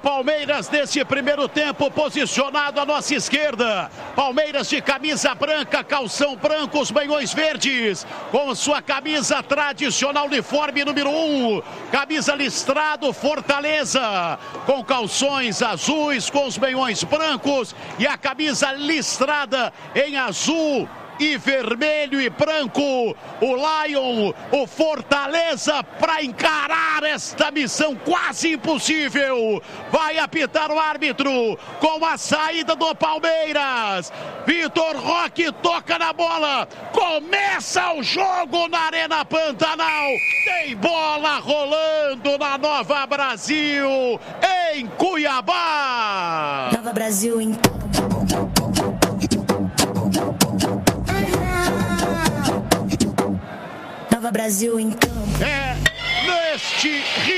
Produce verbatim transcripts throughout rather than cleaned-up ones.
Palmeiras nesse primeiro tempo posicionado à nossa esquerda. Palmeiras de camisa branca, calção branco, os meiões verdes, com sua camisa tradicional uniforme número um. Camisa listrado Fortaleza, com calções azuis, com os meiões brancos e a camisa listrada em azul e vermelho e branco. O Lion, o Fortaleza, para encarar esta missão quase impossível. Vai apitar o árbitro com a saída do Palmeiras. Vitor Roque toca na bola. Começa o jogo na Arena Pantanal. Tem bola rolando na Nova Brasil, em Cuiabá. Nova Brasil em Nova Brasil em campo. É neste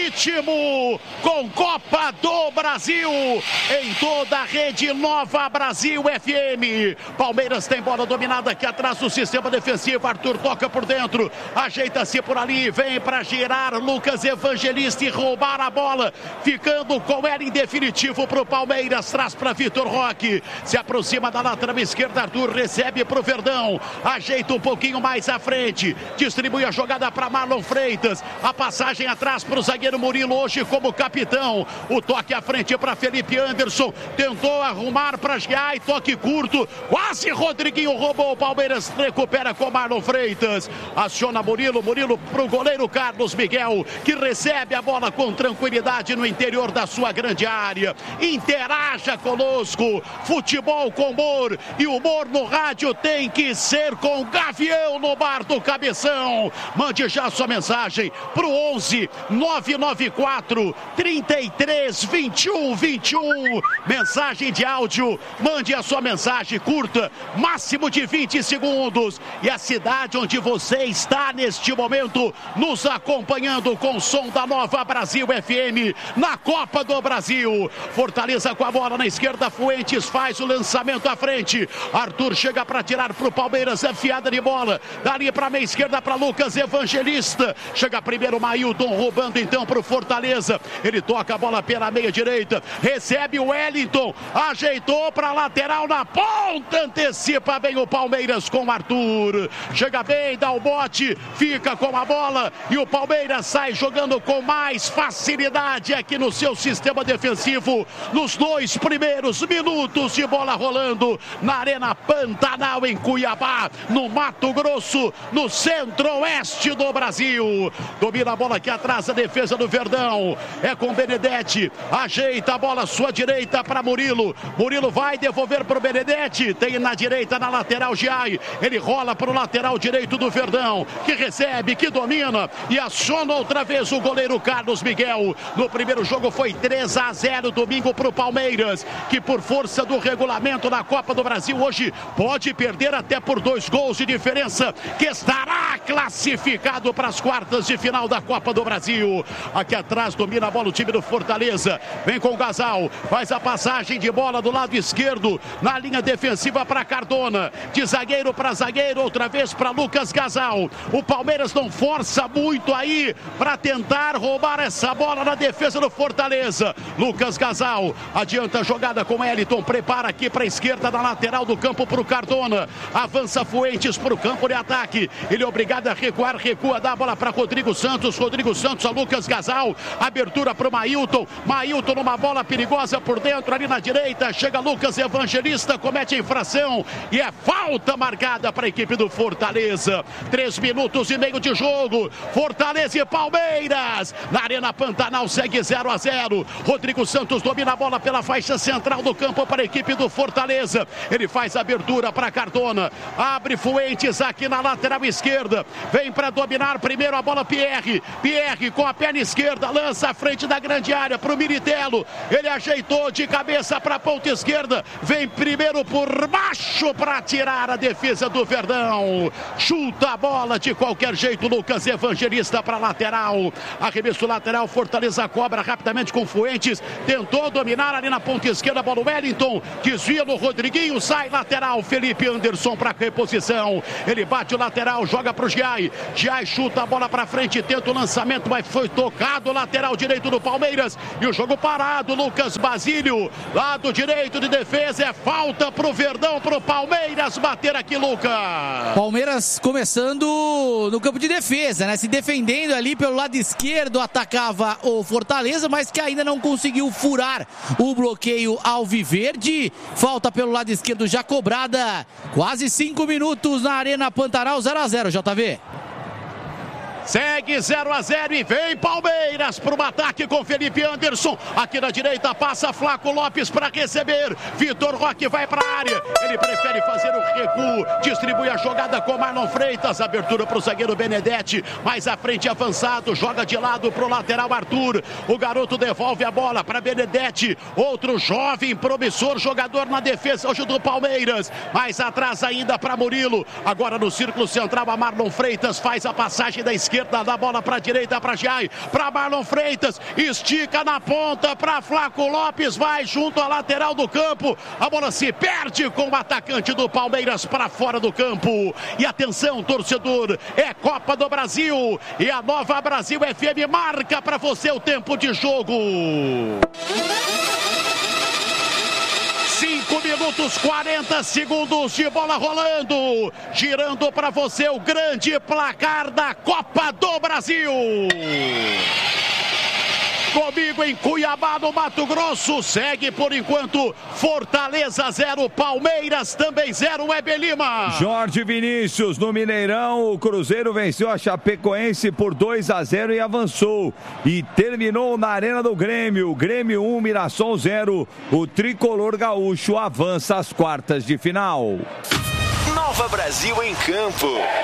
ritmo, com Copa do Brasil, em toda a rede Nova Brasil F M. Palmeiras tem bola dominada aqui atrás do sistema defensivo. Arthur toca por dentro, ajeita-se por ali, vem para girar Lucas Evangelista e roubar a bola, ficando com ela em definitivo para o Palmeiras. Traz para Vitor Roque, se aproxima da lateral esquerda. Arthur recebe para o Verdão, ajeita um pouquinho mais à frente, distribui a jogada para Marlon Freitas. A passagem atrás para o zagueiro Murilo, hoje como capitão. O toque à frente para Felipe Anderson, tentou arrumar para Giai, toque curto, quase Rodriguinho roubou. O Palmeiras recupera com Marlon Freitas, aciona Murilo, Murilo para o goleiro Carlos Miguel, que recebe a bola com tranquilidade no interior da sua grande área. Interaja conosco, futebol com humor, e humor no rádio tem que ser com Gavião no bar do Cabeção. Mande já sua mensagem para o onze nove nove quatro, trinta e três, vinte e um, vinte e um. Mensagem de áudio, mande a sua mensagem curta, máximo de vinte segundos. E a cidade onde você está neste momento, nos acompanhando com o som da Nova Brasil F M na Copa do Brasil. Fortaleza com a bola na esquerda, Fuentes faz o lançamento à frente. Arthur chega para tirar para o Palmeiras, enfiada de bola, dali para a meia esquerda para Lucas Evangelista. Chega primeiro o Mailton, roubando então para o Fortaleza. Ele toca a bola pela meia direita, recebe o Wellington, ajeitou para a lateral na ponta, antecipa bem o Palmeiras com o Arthur. Chega bem, dá o bote, fica com a bola e o Palmeiras sai jogando com mais facilidade aqui no seu sistema defensivo. Nos dois primeiros minutos de bola rolando na Arena Pantanal em Cuiabá, no Mato Grosso, no centro-oeste do Brasil. Domina a bola aqui atrás, a defesa do Verdão. É com Benedetti. Ajeita a bola à sua direita para Murilo. Murilo vai devolver para o Benedetti. Tem na direita, na lateral, Giai. Ele rola para o lateral direito do Verdão, que recebe, que domina e aciona outra vez o goleiro Carlos Miguel. No primeiro jogo foi três a zero domingo para o Palmeiras, que por força do regulamento na Copa do Brasil hoje pode perder até por dois gols de diferença, que estará classificado para as quartas de final da Copa do Brasil. Aqui atrás domina a bola o time do Fortaleza, vem com o Gasal, faz a passagem de bola do lado esquerdo, na linha defensiva para Cardona, de zagueiro para zagueiro, outra vez para Lucas Gasal. O Palmeiras não força muito aí para tentar roubar essa bola na defesa do Fortaleza. Lucas Gasal adianta a jogada com Wellington, prepara aqui para a esquerda, na lateral do campo para o Cardona, avança Fuentes para o campo de ataque, ele é obrigado a recuar, recua, dá a bola para Rodrigo Santos, Rodrigo Santos a Lucas Gasal, abertura para o Mailton, Mailton numa bola perigosa por dentro, ali na direita, chega Lucas Evangelista, comete a infração e é falta marcada para a equipe do Fortaleza. Três minutos e meio de jogo, Fortaleza e Palmeiras, na Arena Pantanal segue zero a zero, Rodrigo Santos domina a bola pela faixa central do campo para a equipe do Fortaleza, ele faz a abertura para Cardona, abre Fuentes aqui na lateral esquerda, vem para dominar primeiro a bola Pierre, Pierre com a perna esquerda, lança à frente da grande área para o Militelo, ele ajeitou de cabeça para a ponta esquerda, vem primeiro por baixo para tirar a defesa do Verdão, chuta a bola de qualquer jeito, Lucas Evangelista para a lateral, arremesso lateral, Fortaleza cobra rapidamente com Fuentes, tentou dominar ali na ponta esquerda, bola Wellington, desvia no Rodriguinho, sai lateral, Felipe Anderson para reposição, ele bate o lateral, joga para o Giai, Giai chuta a bola para frente, tenta o lançamento lançamento, mas foi tocado, lateral direito do Palmeiras. E o jogo parado, Lucas Basílio, lado direito de defesa, é falta pro Verdão, pro Palmeiras bater aqui, Lucas. Palmeiras começando no campo de defesa, né? Se defendendo ali pelo lado esquerdo, atacava o Fortaleza, mas que ainda não conseguiu furar o bloqueio alviverde. Falta pelo lado esquerdo já cobrada. Quase cinco minutos na Arena Pantanal, zero a zero, J V. Segue zero a zero e vem Palmeiras para o ataque com Felipe Anderson. Aqui na direita passa Flaco Lopes para receber. Vitor Roque vai para a área. Ele prefere fazer o recuo. Distribui a jogada com Marlon Freitas. Abertura para o zagueiro Benedetti. Mais à frente avançado. Joga de lado para o lateral Arthur. O garoto devolve a bola para Benedetti. Outro jovem, promissor jogador na defesa hoje do Palmeiras. Mais atrás ainda para Murilo. Agora no círculo central a Marlon Freitas faz a passagem da esquerda. Dá bola para a direita, para Jai, para Marlon Freitas, estica na ponta para Flaco Lopes, vai junto à lateral do campo, a bola se perde com o atacante do Palmeiras para fora do campo. E atenção, torcedor, é Copa do Brasil e a Nova Brasil F M marca para você o tempo de jogo. cinco minutos, quarenta segundos de bola rolando. Girando para você o grande placar da Copa do Brasil. Comigo em Cuiabá, no Mato Grosso. Segue por enquanto Fortaleza zero, Palmeiras também zero, Web Lima. Jorge Vinícius, no Mineirão, o Cruzeiro venceu a Chapecoense por dois a zero e avançou. E terminou na Arena do Grêmio. Grêmio um, Mirassol zero. O tricolor gaúcho avança às quartas de final. Nova Brasil em campo.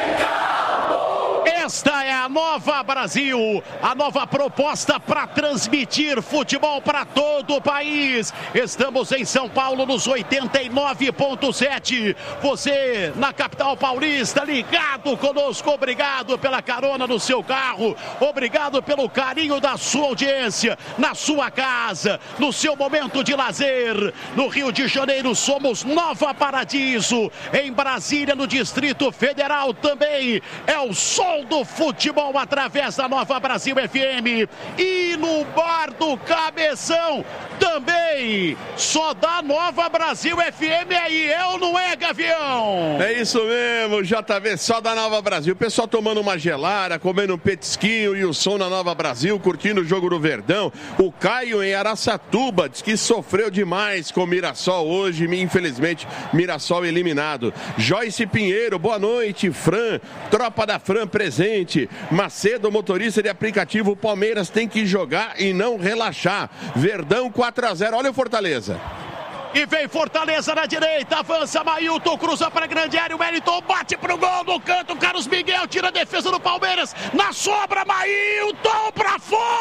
Esta é a Nova Brasil, a nova proposta para transmitir futebol para todo o país. Estamos em São Paulo nos oitenta e nove ponto sete. Você na capital paulista, ligado conosco, obrigado pela carona no seu carro, obrigado pelo carinho da sua audiência, na sua casa, no seu momento de lazer. No Rio de Janeiro somos Nova Paradiso, em Brasília, no Distrito Federal também é o som do futebol através da Nova Brasil F M. E no Bar do Cabeção também só dá Nova Brasil F M aí, é ou não é, Gavião? É isso mesmo, J V, só da Nova Brasil. O pessoal tomando uma gelara, comendo um petisquinho e o som na Nova Brasil, curtindo o jogo do Verdão. O Caio em Araçatuba diz que sofreu demais com o Mirassol hoje, infelizmente Mirassol eliminado. Joyce Pinheiro, boa noite. Fran, tropa da Fran presente. Macedo, motorista de aplicativo, o Palmeiras tem que jogar e não relaxar. Verdão quatro a zero, olha o Fortaleza. E vem Fortaleza na direita, avança Mailton, cruza para a grande área, o Wellington bate pro gol no canto, Carlos Miguel tira a defesa do Palmeiras, na sobra Mailton para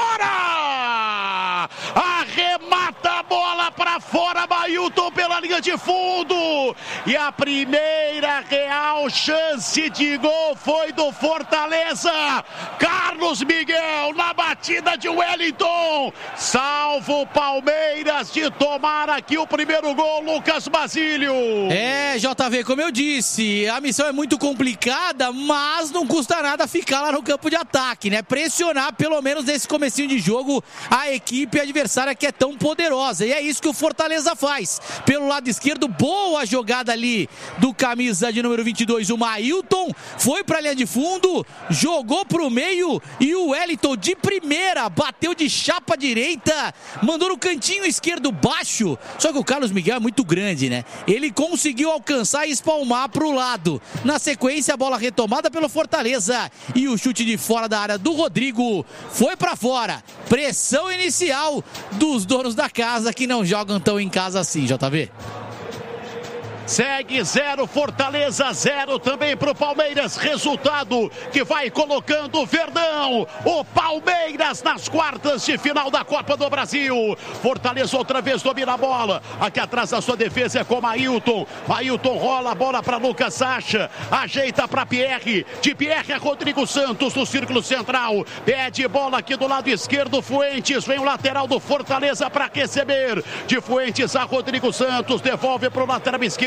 fora! Arremata a bola para fora, Mailton pela linha de fundo, e a primeira real chance de gol foi do Fortaleza. Carlos Miguel na batida de Wellington, salva o Palmeiras de tomar aqui o primeiro o gol, Lucas Basílio. É, J V, como eu disse, a missão é muito complicada, mas não custa nada ficar lá no campo de ataque, né? Pressionar, pelo menos nesse comecinho de jogo, a equipe adversária que é tão poderosa. E é isso que o Fortaleza faz. Pelo lado esquerdo, boa jogada ali do camisa de número vinte e dois, o Mailton. Foi pra linha de fundo, jogou pro meio e o Wellington de primeira, bateu de chapa direita, mandou no cantinho esquerdo baixo. Só que o Carlos Miguel é muito grande, né? Ele conseguiu alcançar e espalmar para o lado. Na sequência, a bola retomada pelo Fortaleza e o chute de fora da área do Rodrigo foi para fora. Pressão inicial dos donos da casa que não jogam tão em casa assim, J V. Segue zero, Fortaleza zero também pro Palmeiras. Resultado que vai colocando o Verdão, o Palmeiras nas quartas de final da Copa do Brasil. Fortaleza outra vez domina a bola. Aqui atrás da sua defesa é com Mailton. Mailton rola a bola para Lucas Sacha. Ajeita para Pierre. De Pierre a Rodrigo Santos no círculo central. Pede bola aqui do lado esquerdo. Fuentes. Vem o lateral do Fortaleza para receber. De Fuentes a Rodrigo Santos. Devolve para o lateral esquerdo.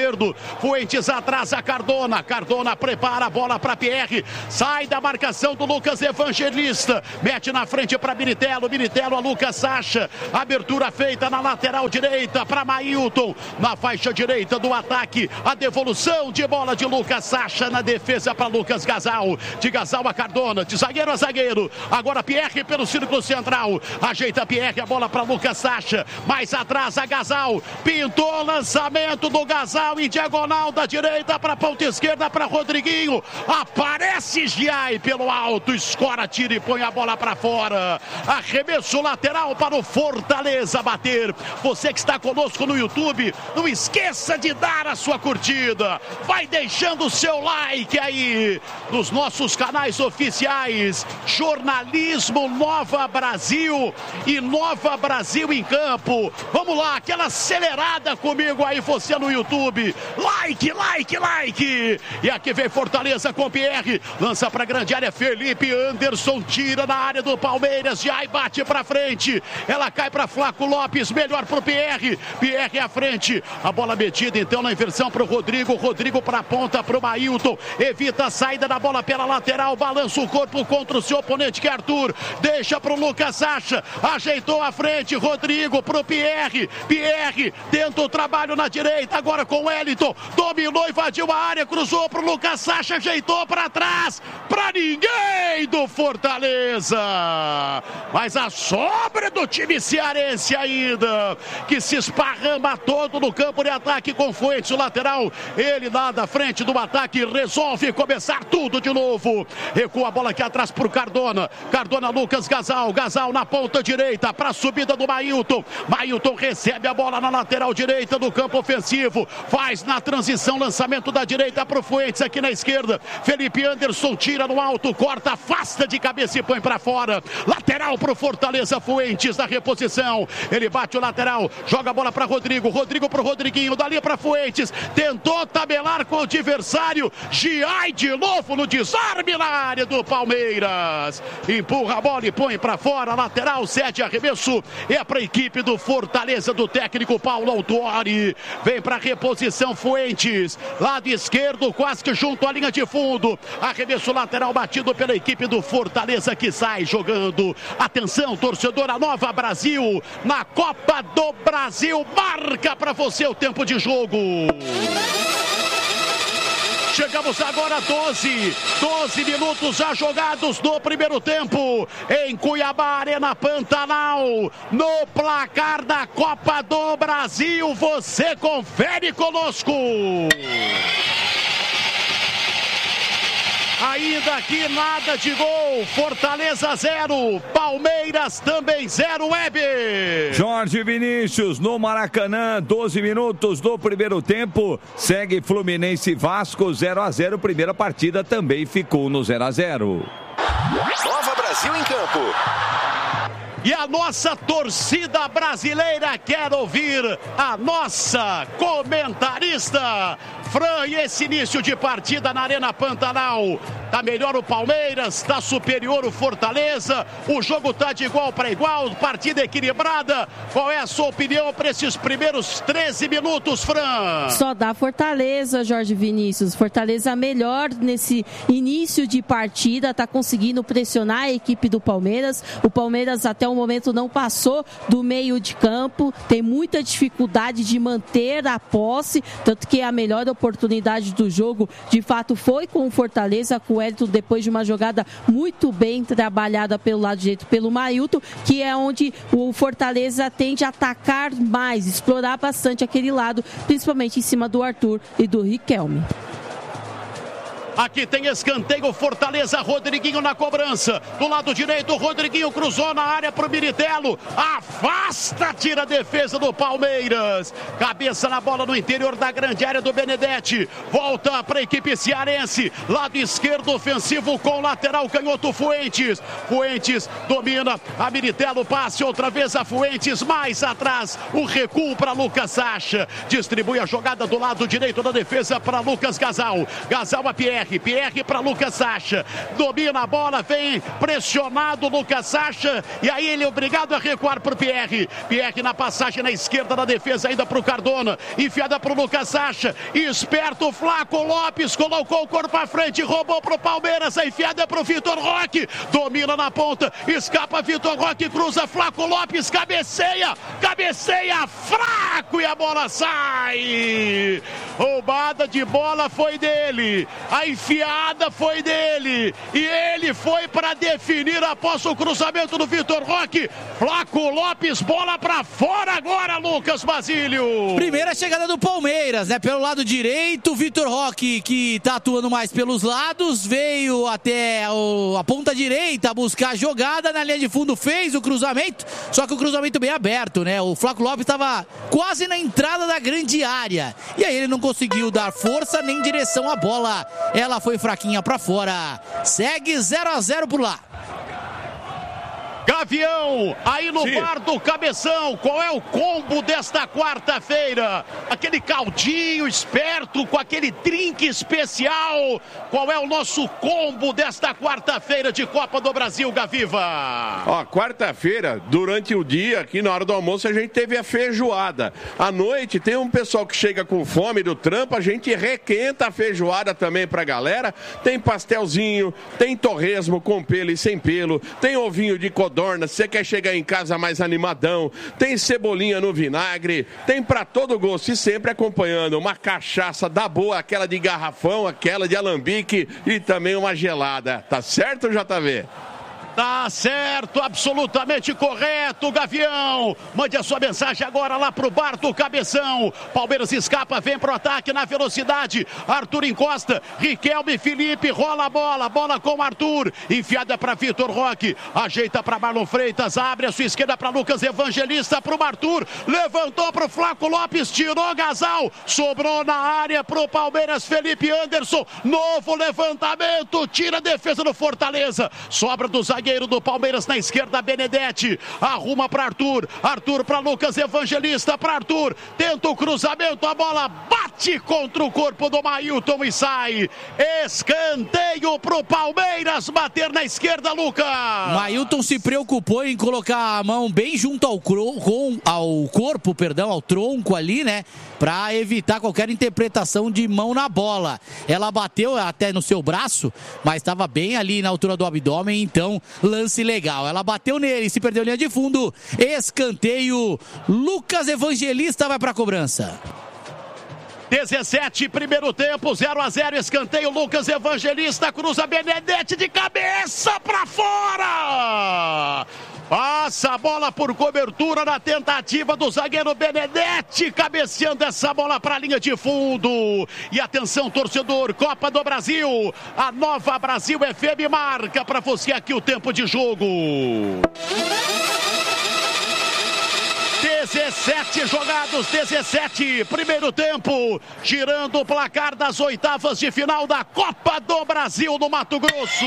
esquerdo. Fuentes atrás a Cardona. Cardona prepara a bola para Pierre. Sai da marcação do Lucas Evangelista. Mete na frente para Militello. Militello a Lucas Sacha. Abertura feita na lateral direita para Mailton. Na faixa direita do ataque. A devolução de bola de Lucas Sacha na defesa para Lucas Gasal. De Gasal a Cardona. De zagueiro a zagueiro. Agora Pierre pelo círculo central. Ajeita Pierre a bola para Lucas Sacha. Mais atrás a Gasal. Pintou o lançamento do Gasal em diagonal da direita para a ponta esquerda para Rodriguinho. Aparece Giai pelo alto. Escora, tira e põe a bola para fora. Arremesso lateral para o Fortaleza bater. Você que está conosco no YouTube, não esqueça de dar a sua curtida. Vai deixando o seu like aí nos nossos canais oficiais. Jornalismo Nova Brasil e Nova Brasil em Campo. Vamos lá, aquela acelerada comigo aí, você no YouTube. Like, like, like. E aqui vem Fortaleza com Pierre. Lança para grande área, Felipe Anderson tira na área do Palmeiras. Já bate para frente. Ela cai para Flaco Lopes, melhor para o Pierre. Pierre à frente. A bola metida então na inversão para o Rodrigo. Rodrigo para a ponta para o Mailton. Evita a saída da bola pela lateral. Balança o corpo contra o seu oponente que é Arthur. Deixa para o Lucas Sacha. Ajeitou à frente. Rodrigo para o Pierre. Pierre tenta o trabalho na direita. Agora com o Wellington. Dominou, invadiu a área. Cruzou para o Lucas Sacha. Ajeitou para trás. Para ninguém do Fortaleza. Mas a sobra do time cearense ainda. Que se esparrama todo no campo de ataque com Fuentes, o lateral. Ele lá da frente do ataque. Resolve começar tudo de novo. Recua a bola aqui atrás para o Cardona. Cardona, Lucas Gasal. Gasal na ponta direita para a subida do Mailton. Mailton recebe a bola na lateral direita do campo ofensivo. Faz na transição, lançamento da direita para o Fuentes aqui na esquerda. Felipe Anderson tira no alto, corta, afasta de cabeça e põe para fora. Lateral para o Fortaleza, Fuentes na reposição. Ele bate o lateral, joga a bola para Rodrigo. Rodrigo para o Rodriguinho, dali para Fuentes. Tentou tabelar com o adversário. Giai de novo no desarme na área do Palmeiras. Empurra a bola e põe para fora. Lateral, sete arremesso. É para a equipe do Fortaleza, do técnico Paulo Autuori. Vem para a reposição Fuentes. Lado esquerdo, quase que junto à linha de fundo. Arremesso lateral batido pela equipe do Fortaleza que sai jogando. Atenção, torcedor, a Nova Brasil na Copa do Brasil. Marca para você o tempo de jogo. Chegamos agora a doze, doze minutos já jogados no primeiro tempo, em Cuiabá, Arena Pantanal, no placar da Copa do Brasil, você confere conosco. Ainda aqui nada de gol, Fortaleza zero, Palmeiras também zero, Weber. Jorge Vinícius no Maracanã, doze minutos do primeiro tempo, segue Fluminense e Vasco zero a zero, primeira partida também ficou no zero a zero. Nova Brasil em Campo. E a nossa torcida brasileira quer ouvir a nossa comentarista. Fran, e esse início de partida na Arena Pantanal? Tá melhor o Palmeiras, tá superior o Fortaleza, o jogo tá de igual para igual, partida equilibrada. Qual é a sua opinião para esses primeiros treze minutos, Fran? Só dá Fortaleza, Jorge Vinícius. Fortaleza melhor nesse início de partida, tá conseguindo pressionar a equipe do Palmeiras. O Palmeiras até o momento não passou do meio de campo, tem muita dificuldade de manter a posse, tanto que a melhor oportunidade do jogo, de fato, foi com o Fortaleza, com o Wellington, depois de uma jogada muito bem trabalhada pelo lado direito pelo Mailton, que é onde o Fortaleza tende a atacar mais, explorar bastante aquele lado, principalmente em cima do Arthur e do Riquelme. Aqui tem escanteio, Fortaleza, Rodriguinho na cobrança. Do lado direito, Rodriguinho cruzou na área para o Militello. Afasta, tira a defesa do Palmeiras. Cabeça na bola no interior da grande área do Benedetti. Volta para a equipe cearense. Lado esquerdo ofensivo com o lateral canhoto Fuentes. Fuentes domina a Militello, passe outra vez a Fuentes. Mais atrás, o recuo para Lucas Sacha. Distribui a jogada do lado direito da defesa para Lucas Gasal. Gasal a Pierre. Pierre. Pierre para Lucas Sacha. Domina a bola, vem pressionado Lucas Sacha. E aí ele é obrigado a recuar para o Pierre. Pierre na passagem na esquerda da defesa, ainda para o Cardona. Enfiada para o Lucas Sacha. Esperto, Flaco Lopes. Colocou o corpo à frente. Roubou para o Palmeiras. A enfiada para o Vitor Roque. Domina na ponta. Escapa Vitor Roque. Cruza Flaco Lopes. Cabeceia. Cabeceia. Fraco. E a bola sai. Roubada de bola foi dele. A enfiada foi dele. E ele foi para definir após o cruzamento do Vitor Roque. Flaco Lopes, bola para fora agora, Lucas Basílio. Primeira chegada do Palmeiras, né? Pelo lado direito, Vitor Roque, que tá atuando mais pelos lados, veio até o, a ponta direita buscar a jogada, na linha de fundo fez o cruzamento, só que o cruzamento bem aberto, né? O Flaco Lopes estava quase na entrada da grande área. E aí ele não conseguiu dar força nem direção à bola. Ela foi fraquinha para fora. Segue zero a zero por lá. Gavião, aí no Sim. bar do Cabeção, qual é o combo desta quarta-feira? Aquele caldinho esperto com aquele drink especial. Qual é o nosso combo desta quarta-feira de Copa do Brasil, Gaviva? Ó, quarta-feira, durante o dia, aqui na hora do almoço, a gente teve a feijoada. À noite, tem um pessoal que chega com fome do trampo, a gente requenta a feijoada também pra galera. Tem pastelzinho, tem torresmo com pelo e sem pelo, tem ovinho de codorna. Se você quer chegar em casa mais animadão, tem cebolinha no vinagre, tem pra todo gosto e sempre acompanhando uma cachaça da boa, aquela de garrafão, aquela de alambique e também uma gelada. Tá certo, J V? Tá certo, absolutamente correto, Gavião. Mande a sua mensagem agora lá pro bar do Cabeção. Palmeiras escapa, vem pro ataque na velocidade. Arthur encosta, Riquelme, Felipe, rola a bola, bola com Arthur. Enfiada para Vitor Roque, ajeita para Marlon Freitas, abre a sua esquerda para Lucas Evangelista, pro Arthur. Levantou pro Flaco Lopes, tirou Gasal, sobrou na área pro Palmeiras, Felipe Anderson. Novo levantamento, tira a defesa do Fortaleza. Sobra do zagueiro do Palmeiras na esquerda, Benedetti, arruma para Arthur, Arthur para Lucas Evangelista, para Arthur, tenta o cruzamento, a bola bate contra o corpo do Mailton e sai. Escanteio pro Palmeiras bater na esquerda, Lucas. Mailton se preocupou em colocar a mão bem junto ao, com, ao corpo, perdão, ao tronco ali, né? Para evitar qualquer interpretação de mão na bola. Ela bateu até no seu braço, mas estava bem ali na altura do abdômen, então lance legal. Ela bateu nele, se perdeu linha de fundo. Escanteio. Lucas Evangelista vai para a cobrança. dezessete, primeiro tempo, zero a zero, escanteio, Lucas Evangelista, cruza Benedetti de cabeça para fora. Passa a bola por cobertura na tentativa do zagueiro Benedetti, cabeceando essa bola para a linha de fundo. E atenção, torcedor, Copa do Brasil, a Nova Brasil F M marca para você aqui o tempo de jogo. dezessete jogados, dezessete, primeiro tempo, girando o placar das oitavas de final da Copa do Brasil no Mato Grosso.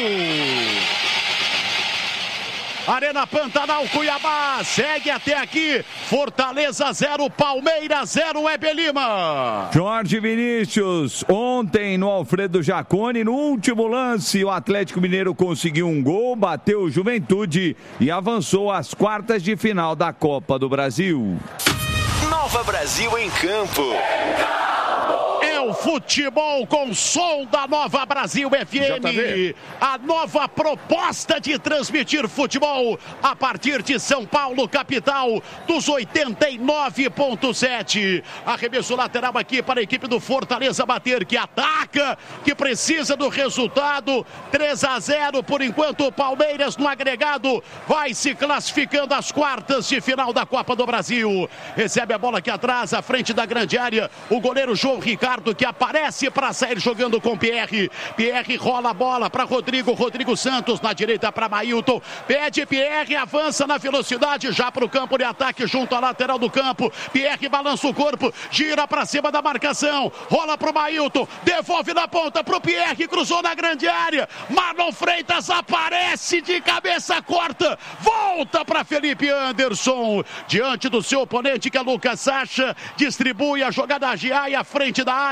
Arena Pantanal, Cuiabá, segue até aqui, Fortaleza zero, Palmeiras zero, Webe Lima. Jorge Vinícius, ontem no Alfredo Jaconi, no último lance, o Atlético Mineiro conseguiu um gol, bateu o Juventude e avançou às quartas de final da Copa do Brasil. Nova Brasil em campo. É o futebol com som da Nova Brasil F M. A nova proposta de transmitir futebol a partir de São Paulo, capital, dos oitenta e nove ponto sete. Arremesso lateral aqui para a equipe do Fortaleza bater, que ataca, que precisa do resultado. três a zero por enquanto. O Palmeiras no agregado vai se classificando às quartas de final da Copa do Brasil. Recebe a bola aqui atrás, à frente da grande área, o goleiro João Ricardo, que aparece para sair jogando com Pierre. Pierre rola a bola para Rodrigo, Rodrigo Santos na direita para Mailton, pede Pierre, avança na velocidade já para o campo de ataque junto à lateral do campo. Pierre balança o corpo, gira para cima da marcação, rola para o Mailton, devolve na ponta para o Pierre, cruzou na grande área. Marlon Freitas aparece de cabeça, corta, volta para Felipe Anderson diante do seu oponente, que é Lucas Sacha, distribui a jogada Agiai à frente da área.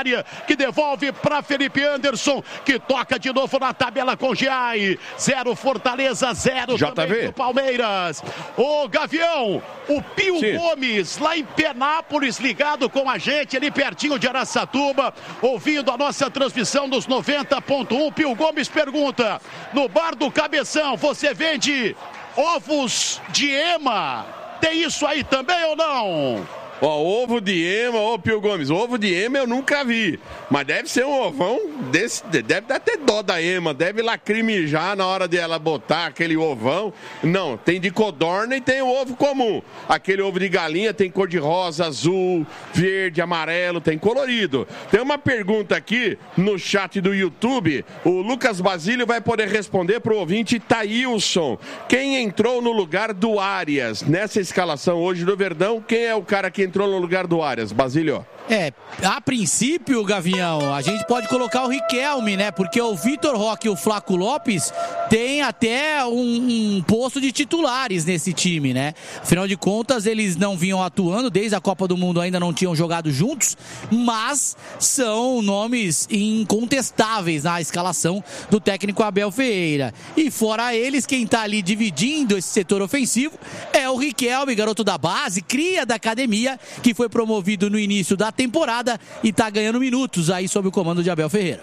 área, que devolve para Felipe Anderson, que toca de novo na tabela com Giai. Zero Fortaleza, zero também do Palmeiras. Ô Gavião, o Pio Sim. Gomes, lá em Penápolis, ligado com a gente, ali pertinho de Araçatuba, ouvindo a nossa transmissão dos noventa ponto um. Pio Gomes pergunta, no bar do Cabeção, você vende ovos de ema? Tem isso aí também ou não? Ó, ovo de ema, ô Pio Gomes, ovo de ema eu nunca vi, mas deve ser um ovão desse, deve dar até dó da ema, deve lacrimejar na hora de ela botar aquele ovão. Não, tem de codorna e tem o ovo comum. Aquele ovo de galinha tem cor de rosa, azul, verde, amarelo, tem colorido. Tem uma pergunta aqui no chat do YouTube, o Lucas Basílio vai poder responder pro ouvinte Thailson. Quem entrou no lugar do Arias nessa escalação hoje do Verdão? Quem é o cara que entrou no lugar do Arias, Basílio? É, a princípio, Gavião, a gente pode colocar o Riquelme, né? Porque o Vitor Roque e o Flaco Lopes têm até um, um posto de titulares nesse time, né? Afinal de contas, eles não vinham atuando, desde a Copa do Mundo ainda não tinham jogado juntos, mas são nomes incontestáveis na escalação do técnico Abel Ferreira. E fora eles, quem tá ali dividindo esse setor ofensivo é o Riquelme, garoto da base, cria da academia, que foi promovido no início da temporada e tá ganhando minutos aí sob o comando de Abel Ferreira.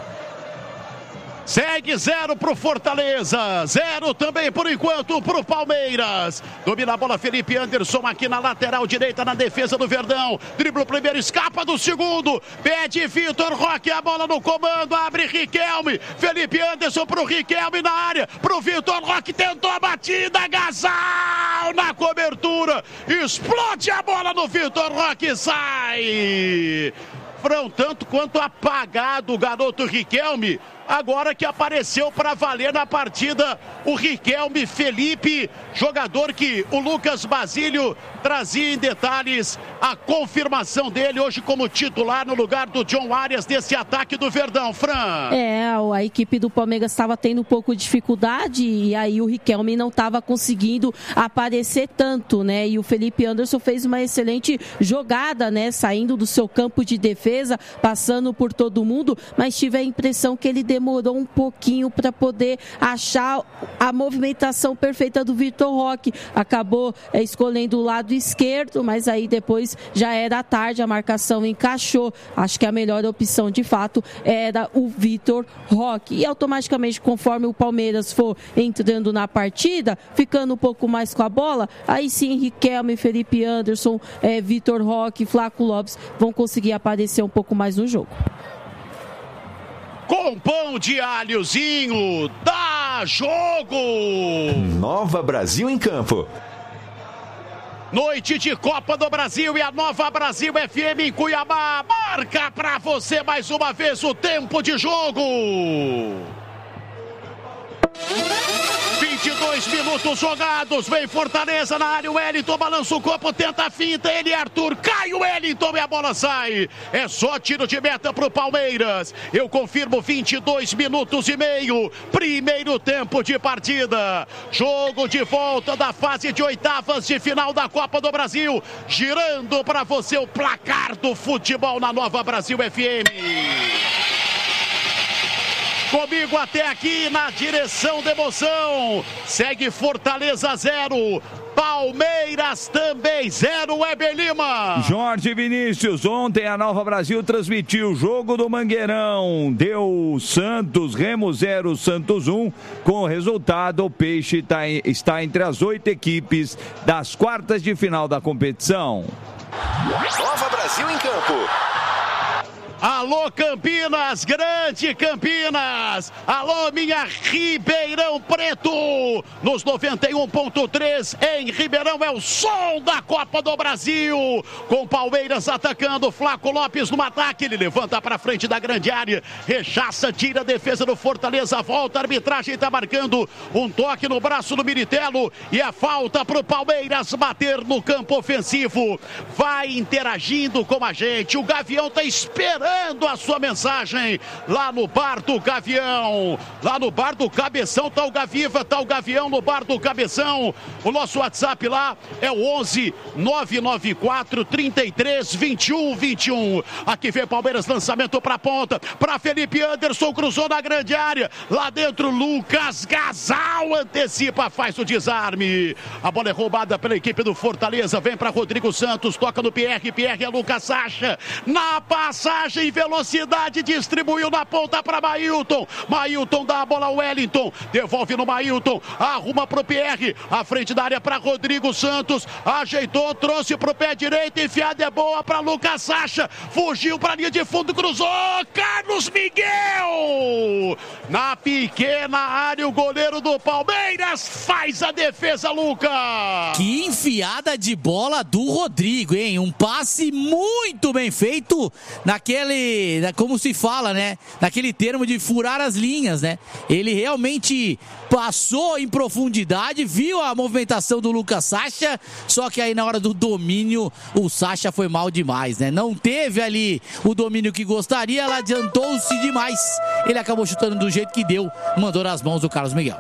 Segue zero pro Fortaleza, zero também por enquanto pro Palmeiras. Domina a bola Felipe Anderson aqui na lateral direita, na defesa do Verdão. Dribla o primeiro, escapa do segundo. Pede Vitor Roque, a bola no comando, abre Riquelme. Felipe Anderson pro Riquelme na área, pro Vitor Roque, tentou a batida, Gasal na cobertura. Explode a bola no Vitor Roque, sai. Frão, tanto quanto apagado o garoto Riquelme, agora que apareceu para valer na partida o Riquelme Felipe, jogador que o Lucas Basílio trazia em detalhes a confirmação dele hoje como titular no lugar do John Arias desse ataque do Verdão, Fran. É, a equipe do Palmeiras estava tendo um pouco de dificuldade e aí o Riquelme não estava conseguindo aparecer tanto, né? E o Felipe Anderson fez uma excelente jogada, né? Saindo do seu campo de defesa, passando por todo mundo, mas tive a impressão que ele demorou um pouquinho para poder achar a movimentação perfeita do Vitor Roque. Acabou é, escolhendo o lado esquerdo, mas aí depois já era tarde, a marcação encaixou. Acho que a melhor opção de fato era o Vitor Roque. E automaticamente, conforme o Palmeiras for entrando na partida, ficando um pouco mais com a bola, aí sim Riquelme, Felipe Anderson, é, Vitor Roque, Flaco Lopes vão conseguir aparecer um pouco mais no jogo. Com pão de alhozinho, dá jogo! Nova Brasil em campo. Noite de Copa do Brasil e a Nova Brasil F M em Cuiabá marca pra você mais uma vez o tempo de jogo. vinte e dois minutos jogados, vem Fortaleza na área, o Wellington balança o corpo, tenta a finta, ele e Arthur, cai o Wellington e a bola sai. É só tiro de meta pro Palmeiras. Eu confirmo, vinte e dois minutos e meio, primeiro tempo de partida. Jogo de volta da fase de oitavas de final da Copa do Brasil, girando para você o placar do futebol na Nova Brasil F M. Comigo até aqui na direção da emoção. Segue Fortaleza zero. Palmeiras também zero, Weber Lima. Jorge Vinícius, ontem a Nova Brasil transmitiu o jogo do Mangueirão. Deu Santos, Remo zero, Santos um. Com o resultado, o Peixe tá, está entre as oito equipes das quartas de final da competição. Nova Brasil em campo. Alô Campinas, grande Campinas, alô minha Ribeirão Preto, nos noventa e um ponto três em Ribeirão é o som da Copa do Brasil, com Palmeiras atacando, Flaco Lopes no ataque, ele levanta para frente da grande área, rechaça, tira a defesa do Fortaleza, volta, a arbitragem está marcando um toque no braço do Militelo e a falta para o Palmeiras bater no campo ofensivo, vai interagindo com a gente, o Gavião está esperando mandando a sua mensagem lá no Bar do Gavião. Lá no Bar do Cabeção tá o Gaviva, tá o Gavião no Bar do Cabeção. O nosso WhatsApp lá é o onze nove nove quatro, trinta e três, vinte e um, vinte e um. Aqui vem Palmeiras, lançamento pra ponta, pra Felipe Anderson, cruzou na grande área. Lá dentro, Lucas Gasal antecipa, faz o desarme. A bola é roubada pela equipe do Fortaleza, vem pra Rodrigo Santos, toca no Pierre, Pierre é Lucas Sacha. Na passagem, velocidade, distribuiu na ponta pra Mailton. Mailton dá a bola ao Wellington, devolve no Mailton, arruma pro Pierre, à frente da área pra Rodrigo Santos, ajeitou, trouxe pro pé direito, enfiada é boa pra Lucas Sacha, fugiu pra linha de fundo, cruzou, Carlos Miguel! Na pequena área, o goleiro do Palmeiras faz a defesa, Lucas! Que enfiada de bola do Rodrigo, hein? Um passe muito bem feito naquele, como se fala, né? Naquele termo de furar as linhas, né? Ele realmente passou em profundidade, viu a movimentação do Lucas Sacha, só que aí na hora do domínio o Sacha foi mal demais, né? Não teve ali o domínio que gostaria, ela adiantou-se demais. Ele acabou chutando do jeito que deu, mandou nas mãos do Carlos Miguel.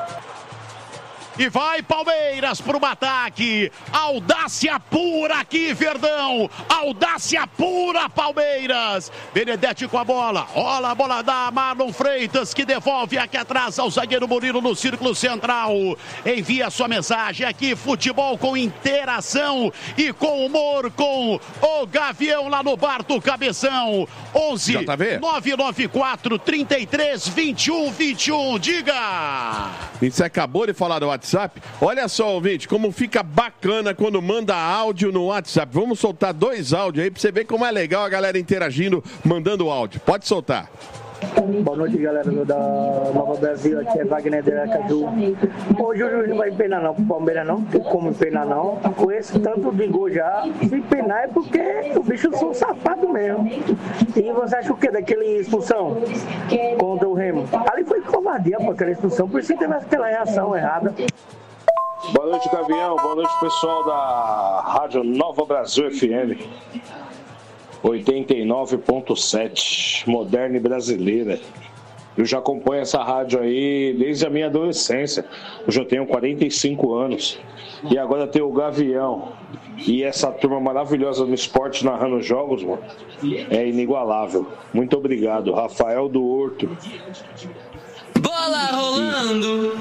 E vai Palmeiras para o ataque. Audácia pura aqui, Verdão. Audácia pura, Palmeiras. Benedetti com a bola. Olha a bola da Marlon Freitas, que devolve aqui atrás ao zagueiro Murilo no círculo central. Envia sua mensagem aqui. Futebol com interação e com humor com o Gavião lá no Bar do Cabeção. onze nove nove quatro, trinta e três, vinte e um, vinte e um. Diga! Você acabou de falar do WhatsApp. Olha só, ouvinte, como fica bacana quando manda áudio no WhatsApp. Vamos soltar dois áudios aí pra você ver como é legal a galera interagindo, mandando áudio. Pode soltar. Boa noite, galera da Nova Brasil, aqui é Wagner de Aracaju. Hoje o juiz não vai empenar não pro Palmeiras não, tem como empenar não. Com esse tanto de gol já, se empenar é porque o bicho são safado mesmo. E você acha o que daquele expulsão contra o Remo? Ali foi covardia por aquela expulsão, por isso que teve aquela reação errada. Boa noite, Gavião, boa noite, pessoal da Rádio Nova Brasil F M. oitenta e nove ponto sete, moderna e brasileira. Eu já acompanho essa rádio aí desde a minha adolescência. Hoje eu tenho quarenta e cinco anos. E agora tem o Gavião. E essa turma maravilhosa no esporte narrando jogos, mano, é inigualável. Muito obrigado, Rafael do Horto. Bola rolando.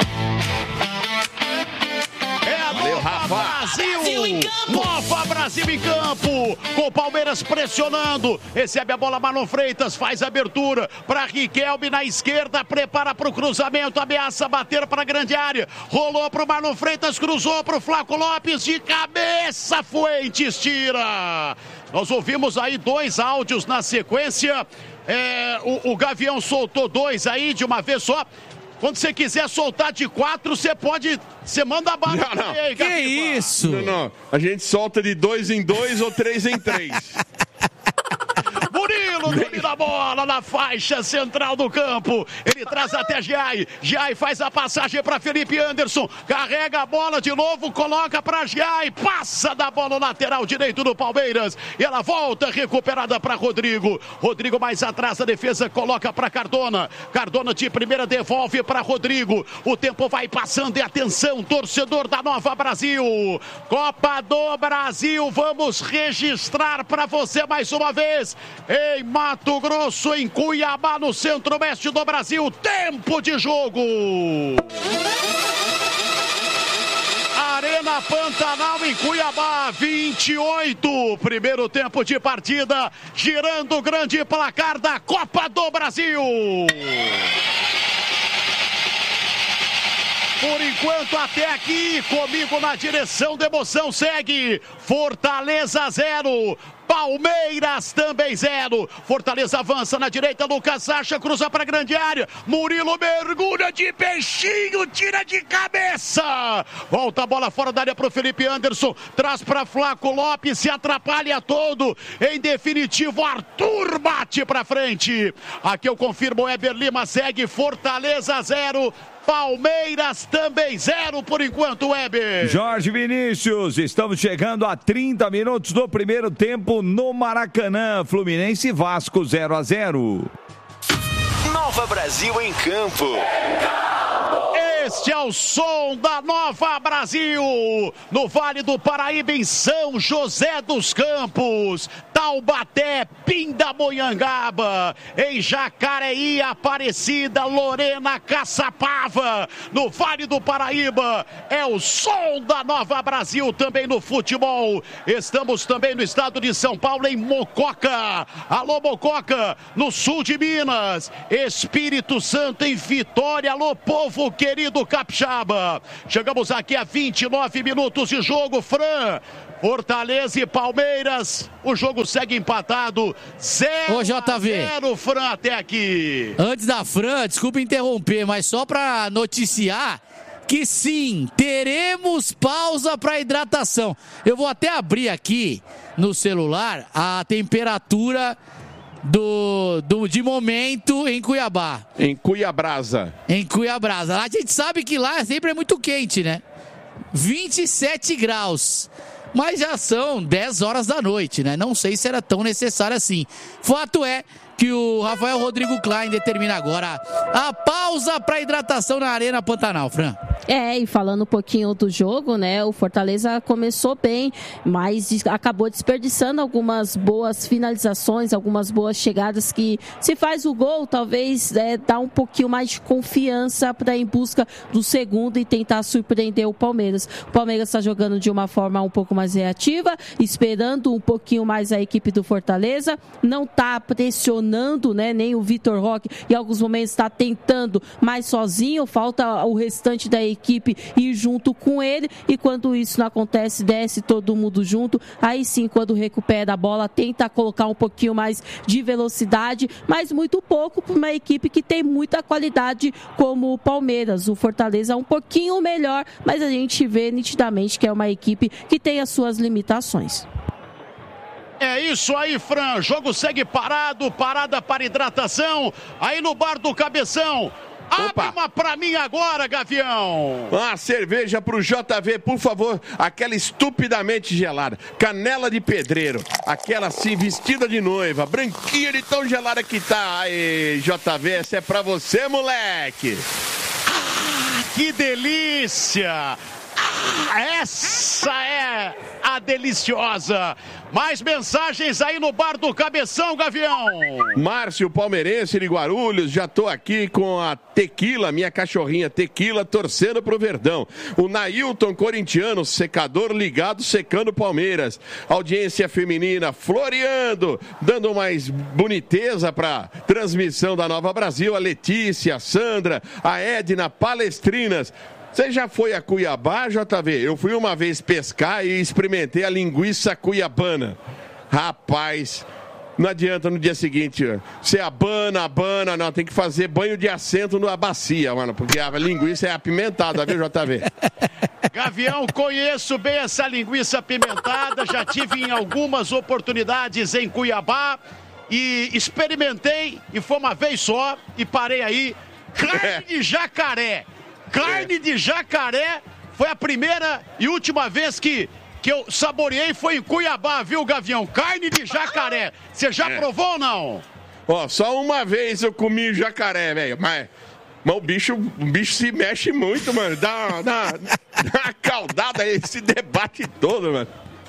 É a Valeu, Nova Rafa. Brasil, Brasil Nova Brasil em campo, com o Palmeiras pressionando, recebe a bola Marlon Freitas, faz a abertura para Riquelme na esquerda, prepara para o cruzamento, ameaça bater para a grande área, rolou para o Marlon Freitas, cruzou para o Flaco Lopes, de cabeça, Fuentes tira. Nós ouvimos aí dois áudios na sequência, é, o, o Gavião soltou dois aí de uma vez só. Quando você quiser soltar de quatro, você pode... Você manda a bala. Não, não. Aí, que isso? Não, não. A gente solta de dois em dois ou três em três. Murilo domina a bola na faixa central do campo. Ele traz até Giai. Giai faz a passagem para Felipe Anderson. Carrega a bola de novo, coloca para Giai. Passa da bola lateral direito do Palmeiras. E ela volta recuperada para Rodrigo. Rodrigo mais atrás da defesa, coloca para Cardona. Cardona de primeira devolve para Rodrigo. O tempo vai passando e atenção, torcedor da Nova Brasil. Copa do Brasil, vamos registrar para você mais uma vez. Em Mato Grosso, em Cuiabá, no centro-oeste do Brasil, tempo de jogo. Arena Pantanal em Cuiabá, vinte e oito, primeiro tempo de partida, girando o grande placar da Copa do Brasil. Por enquanto, até aqui, comigo na direção da emoção, segue Fortaleza zero, Palmeiras também zero. Fortaleza avança na direita, Lucas Sacha cruza para a grande área. Murilo mergulha de peixinho, tira de cabeça. Volta a bola fora da área para o Felipe Anderson. Traz para Flaco Lopes, se atrapalha todo. Em definitivo, Arthur bate para frente. Aqui eu confirmo, Eber Lima segue Fortaleza zero, Palmeiras também zero por enquanto, Weber. Jorge Vinícius, estamos chegando a trinta minutos do primeiro tempo no Maracanã. Fluminense e Vasco zero a zero. Nova Brasil em campo. Este é o som da Nova Brasil, no Vale do Paraíba, em São José dos Campos, Taubaté, Pindamonhangaba, em Jacareí, Aparecida, Lorena, Caçapava, no Vale do Paraíba, é o som da Nova Brasil também no futebol. Estamos também no estado de São Paulo, em Mococa, alô Mococa, no sul de Minas, Espírito Santo, em Vitória, alô povo querido do Capixaba. Chegamos aqui a vinte e nove minutos de jogo, Fran. Fortaleza e Palmeiras, o jogo segue empatado, zero a zero, Fran, até aqui. Antes da Fran, desculpa interromper, mas só para noticiar que sim, teremos pausa para hidratação. Eu vou até abrir aqui no celular a temperatura Do, do, de momento em Cuiabá. Em Cuiabrasa. Em Cuiabrasa. Lá a gente sabe que lá sempre é muito quente, né? vinte e sete graus. Mas já são dez horas da noite, né? Não sei se era tão necessário assim. Fato é que o Rafael Rodrigo Klein determina agora a pausa para hidratação na Arena Pantanal, Fran. É, e falando um pouquinho do jogo, né, o Fortaleza começou bem, mas acabou desperdiçando algumas boas finalizações, algumas boas chegadas que se faz o gol, talvez é, dá um pouquinho mais de confiança para ir em busca do segundo e tentar surpreender o Palmeiras. O Palmeiras está jogando de uma forma um pouco mais reativa, esperando um pouquinho mais a equipe do Fortaleza, não está pressionando, né, nem o Vitor Roque, em alguns momentos está tentando mais sozinho, falta o restante da equipe ir junto com ele, e quando isso não acontece, desce todo mundo junto, aí sim, quando recupera a bola, tenta colocar um pouquinho mais de velocidade, mas muito pouco para uma equipe que tem muita qualidade como o Palmeiras. O Fortaleza é um pouquinho melhor, mas a gente vê nitidamente que é uma equipe que tem as suas limitações. É isso aí, Fran, jogo segue parado, parada para hidratação, aí no bar do Cabeção. Abre uma pra mim agora, Gavião. Uma cerveja pro J V, por favor. Aquela estupidamente gelada. Canela de pedreiro. Aquela assim, vestida de noiva. Branquinha de tão gelada que tá. Aí, J V, essa é pra você, moleque. Ah, que delícia. Ah, essa é a deliciosa. Mais mensagens aí no bar do Cabeção, Gavião. Márcio, palmeirense de Guarulhos, já tô aqui com a Tequila, minha cachorrinha Tequila, torcendo pro Verdão. O Nailton, corintiano, secador ligado, secando Palmeiras. Audiência feminina floreando, dando mais boniteza pra transmissão da Nova Brasil. A Letícia, a Sandra, a Edna, Palestrinas. Você já foi a Cuiabá, J V? Eu fui uma vez pescar e experimentei a linguiça cuiabana. Rapaz, não adianta no dia seguinte, você abana, abana, não, tem que fazer banho de assento na bacia, mano, porque a linguiça é apimentada, viu, J V? Gavião, conheço bem essa linguiça apimentada, já tive em algumas oportunidades em Cuiabá e experimentei, e foi uma vez só, e parei aí, carne de jacaré. Carne de jacaré foi a primeira e última vez que, que eu saboreei, foi em Cuiabá, viu, Gavião? Carne de jacaré. Você já é. provou ou não? Ó, só uma vez eu comi jacaré, velho, mas, mas o, bicho, o bicho se mexe muito, mano. Dá, dá, dá uma caudada esse debate todo, mano.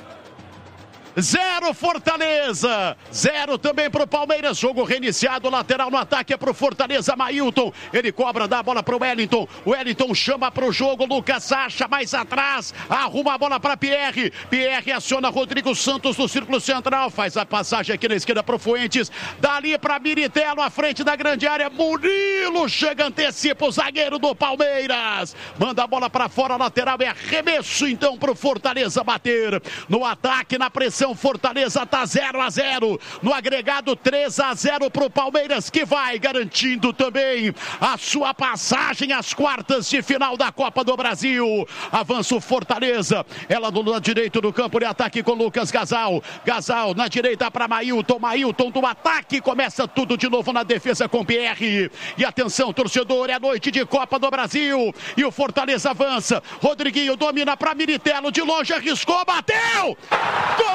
Zero Fortaleza, zero também pro Palmeiras, jogo reiniciado, lateral no ataque é pro Fortaleza, Mailton, ele cobra, dá a bola pro Wellington, o Wellington chama pro jogo, Lucas Sacha mais atrás, arruma a bola pra Pierre, Pierre aciona Rodrigo Santos no círculo central, faz a passagem aqui na esquerda pro Fuentes, dali pra Militelo, à frente da grande área, Murilo chega, antecipa o zagueiro do Palmeiras, manda a bola pra fora, lateral é arremesso então pro Fortaleza bater, no ataque, na pressão Atenção, Fortaleza tá zero a zero. No agregado três a zero pro Palmeiras, que vai garantindo também a sua passagem às quartas de final da Copa do Brasil. Avança o Fortaleza. Ela do lado direito do campo de ataque com Lucas Gasal. Gasal na direita para Mailton. Mailton do ataque. Começa tudo de novo na defesa com Pierre. E atenção, torcedor, é noite de Copa do Brasil. E o Fortaleza avança. Rodriguinho domina para Militelo. De longe arriscou, bateu! Gol!